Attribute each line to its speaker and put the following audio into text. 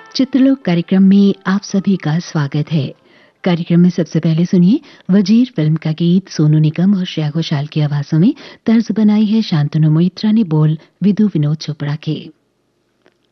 Speaker 1: चित्रलोक कार्यक्रम में आप सभी का स्वागत है। कार्यक्रम में सबसे पहले सुनिए वजीर फिल्म का गीत सोनू निगम और श्रेया घोषाल की आवाजों में। तर्ज बनाई है शांतनु मोइत्रा ने, बोल विदु विनोद चोपड़ा के।